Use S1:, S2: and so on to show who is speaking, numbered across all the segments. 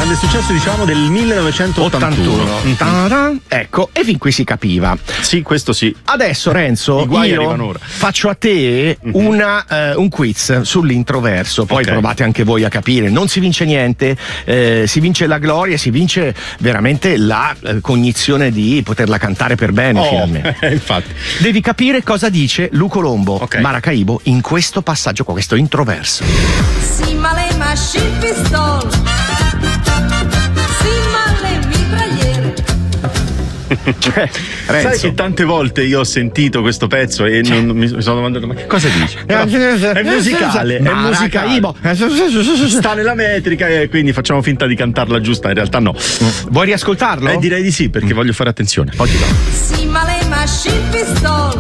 S1: grande successo, diciamo, del 1981.
S2: Ecco, e fin qui si capiva.
S1: Sì, questo sì.
S2: Adesso, Renzo,
S1: I guai
S2: io
S1: arrivano ora.
S2: faccio a te un quiz sull'introverso, poi
S1: Ok.
S2: provate anche voi a capire. Non si vince niente, si vince la gloria, si vince veramente la cognizione di poterla cantare per bene, finalmente.
S1: Infatti.
S2: Devi capire cosa dice Lu Colombo,
S1: Ok.
S2: Maracaibo, in questo passaggio qua, questo introverso.
S3: Si ma le machine pistol, si ma le mitragliere.
S2: Cioè,
S1: Sai
S2: Renzo,
S1: che tante volte io ho sentito questo pezzo e non, mi sono domandato, ma che cosa dice? Però è musicale, è musicale. Sta nella metrica e quindi facciamo finta di cantarla giusta, in realtà no.
S2: Vuoi riascoltarlo?
S1: Direi di sì, perché voglio fare attenzione.
S2: Oggi no.
S3: Si ma le machine pistol,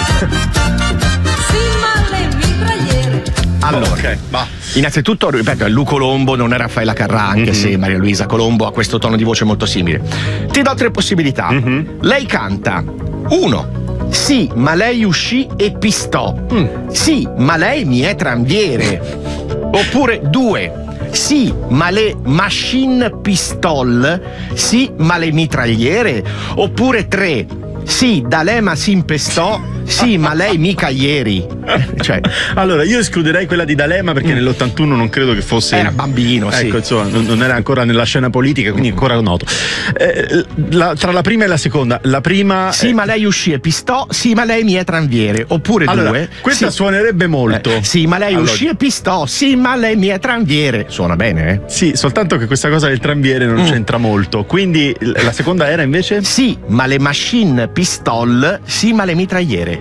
S3: si ma le mitragliere.
S2: Allora,
S1: Ok, va.
S2: innanzitutto, ripeto, è Lu Colombo, non è Raffaella Carrà, anche se Maria Luisa Colombo ha questo tono di voce molto simile. Ti do 3 possibilità. Lei canta: 1. Sì, ma lei uscì e pistò. Sì, ma lei mi è tranviere. Oppure 2. Sì, ma le machine pistol. Sì, ma le mitragliere. Oppure 3. Sì, da lei ma si impestò. Sì, ma lei mica ieri. Cioè,
S1: Allora, io escluderei quella di D'Alema perché nell'81 non credo che fosse.
S2: era bambino, sì.
S1: Ecco, insomma, non era ancora nella scena politica, quindi ancora noto. Tra la prima e la seconda, la prima.
S2: Sì, ma lei uscì e pistò. Sì, ma lei mi è tranviere. Oppure
S1: Allora,
S2: 2.
S1: questa
S2: sì,
S1: suonerebbe molto.
S2: sì, ma lei
S1: Allora,
S2: uscì e pistò. Sì, ma lei mi è tranviere. Suona bene, eh?
S1: Sì, soltanto che questa cosa del tranviere non c'entra molto. Quindi la seconda era invece?
S2: Sì, ma le machine pistol. Sì, ma le mitragliere.